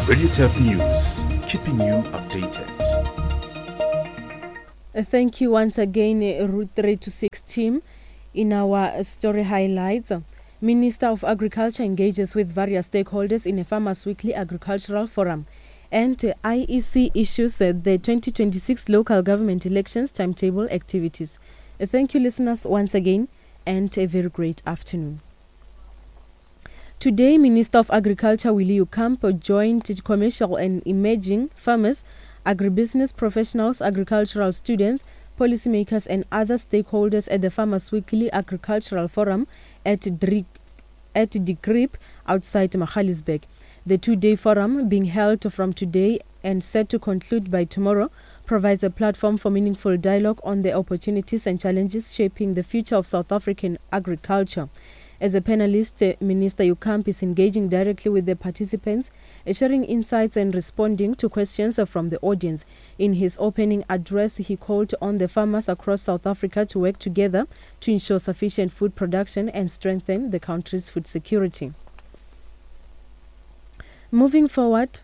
Radio Tap News, keeping you updated. Thank you once again, Route 326 team. In our story highlights, Minister of Agriculture engages with various stakeholders in a Farmers Weekly Agricultural Forum. And IEC issues the 2026 local government elections timetable activities. Thank you, listeners, once again, and a very great afternoon. Today, Minister of Agriculture Willie Ukampo joined commercial and emerging farmers, agribusiness professionals, agricultural students, policymakers and other stakeholders at the Farmers Weekly Agricultural Forum at De Griep outside Magaliesburg. The two-day forum, being held from today and set to conclude by tomorrow, provides a platform for meaningful dialogue on the opportunities and challenges shaping the future of South African agriculture. As a panelist, Minister Ukampo is engaging directly with the participants, sharing insights and responding to questions from the audience. In his opening address, he called on the farmers across South Africa to work together to ensure sufficient food production and strengthen the country's food security. Moving forward,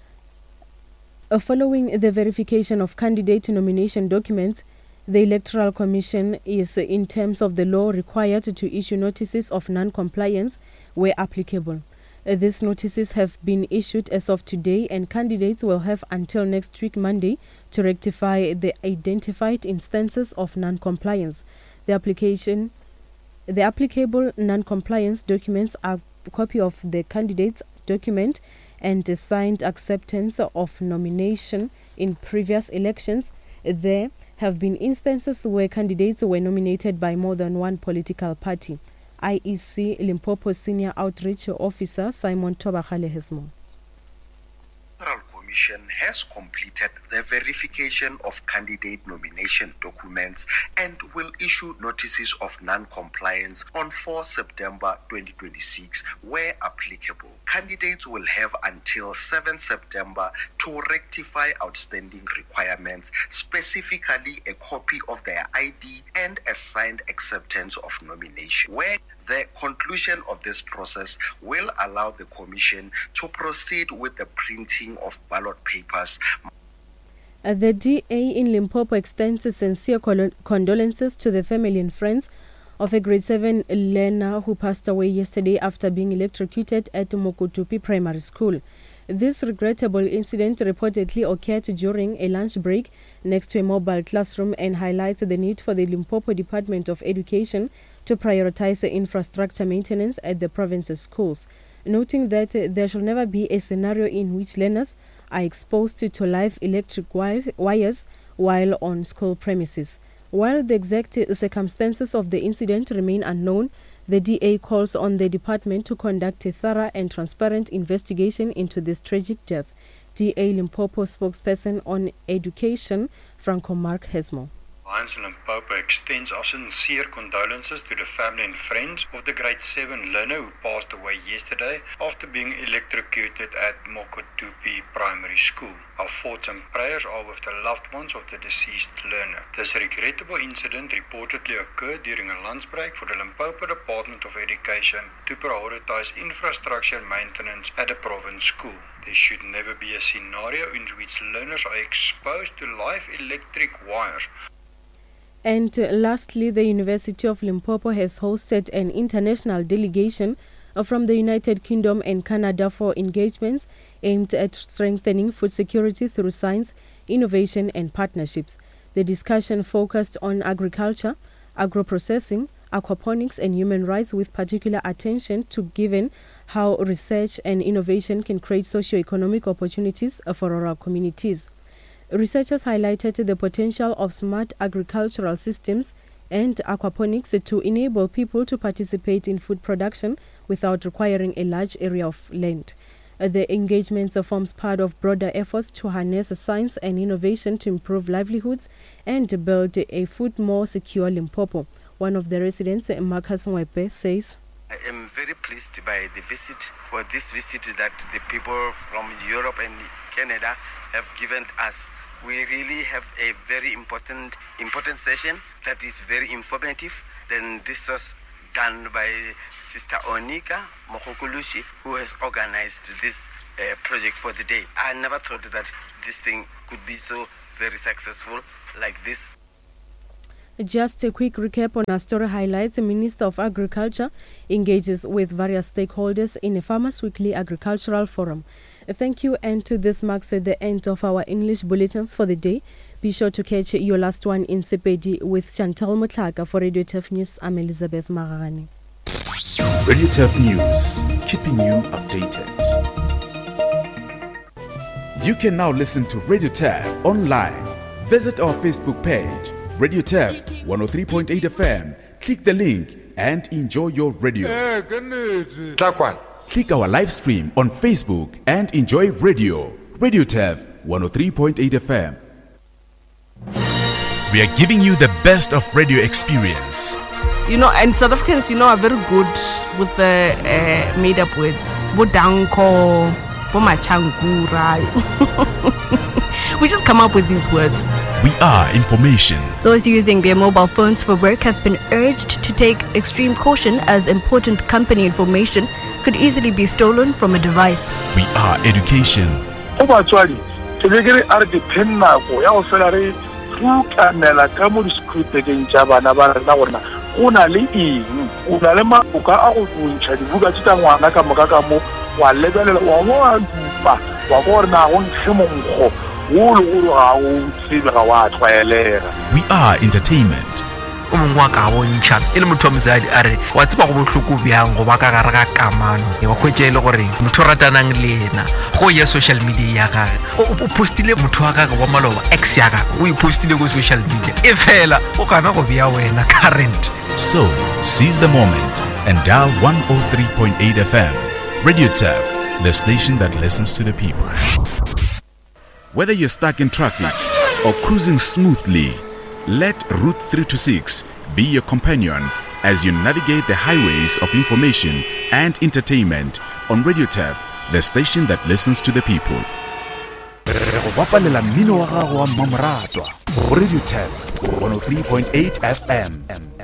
following the verification of candidate nomination documents, the Electoral Commission is, in terms of the law, required to issue notices of non-compliance where applicable. These notices have been issued as of today, and candidates will have until next week, Monday, to rectify the identified instances of non-compliance. The applicable non-compliance documents are a copy of the candidate's document and a signed acceptance of nomination in previous elections. There have been instances where candidates were nominated by more than one political party. IEC Limpopo Senior Outreach Officer Simon Tobagale has more. The Electoral Commission has completed the verification of candidate nomination documents and will issue notices of non-compliance on 4 September 2026 where applicable. Candidates will have until 7 September to rectify outstanding requirements, specifically a copy of their ID and a signed acceptance of nomination. Where the conclusion of this process will allow the Commission to proceed with the printing of ballot papers. The DA in Limpopo extends sincere condolences to the family and friends of a grade 7 learner who passed away yesterday after being electrocuted at Mokotupi Primary School. This regrettable incident reportedly occurred during a lunch break next to a mobile classroom and highlights the need for the Limpopo Department of Education to prioritize the infrastructure maintenance at the province's schools, noting that there shall never be a scenario in which learners are exposed to live electric wires while on school premises. While the exact circumstances of the incident remain unknown, the DA calls on the department to conduct a thorough and transparent investigation into this tragic death. DA Limpopo spokesperson on education, Franco Mark Hesmo. Lions Limpopo extends our sincere condolences to the family and friends of the grade 7 learner who passed away yesterday after being electrocuted at Mokotupi Primary School. Our thoughts and prayers are with the loved ones of the deceased learner. This regrettable incident reportedly occurred during a lunch break for the Limpopo Department of Education to prioritize infrastructure maintenance at a province school. There should never be a scenario in which learners are exposed to live electric wires. And lastly, the University of Limpopo has hosted an international delegation from the United Kingdom and Canada for engagements aimed at strengthening food security through science, innovation and partnerships. The discussion focused on agriculture, agro-processing, aquaponics and human rights, with particular attention to given how research and innovation can create socio-economic opportunities for rural communities. Researchers highlighted the potential of smart agricultural systems and aquaponics to enable people to participate in food production without requiring a large area of land. The engagement forms part of broader efforts to harness science and innovation to improve livelihoods and build a food more secure Limpopo. One of the residents, Marcus Mwepe, says, I am very pleased by the visit, for this visit that the people from Europe and Canada have given us. We really have a very important session that is very informative. Then this was done by Sister Onika Mokokulushi, who has organized this project for the day. I never thought that this thing could be so very successful like this. Just a quick recap on our story highlights. The Minister of Agriculture engages with various stakeholders in a Farmers Weekly Agricultural Forum. Thank you, and this marks the end of our English bulletins for the day. Be sure to catch your last one in Sepedi with Chantal Motlaka. For Radio TEF News, I'm Elizabeth Maragani. Radio TEF News, keeping you updated. You can now listen to Radio TEF online. Visit our Facebook page, Radio TEF 103.8 FM. Click the link and enjoy your radio. Click our live stream on Facebook and enjoy radio. Radio TEF 103.8 FM. We are giving you the best of radio experience. And South Africans, are very good with the made-up words. Bodanko, bomachangura. We just come up with these words. We are information. Those using their mobile phones for work have been urged to take extreme caution, as important company information could easily be stolen from a device. We are education. We are entertainment. Social media postile motho wa gaga wa maloba ex ya gaga o postile go social media e fela o kana go bia wena current. So seize the moment and dial 103.8 FM. Radio TEF, the station that listens to the people. Whether you're stuck in traffic or cruising smoothly, let Route 326 be your companion as you navigate the highways of information and entertainment on Radio TEF, the station that listens to the people. Radio TEF 103.8 FM.